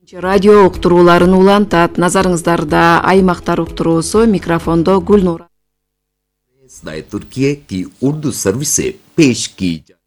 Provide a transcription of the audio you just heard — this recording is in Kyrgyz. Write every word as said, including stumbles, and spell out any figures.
Радио уктурууларын улантат. Назарыңыздарда аймактар уктуруусу, микрофондо Гүлнур. Türkiye ki Urdu servisi peş ki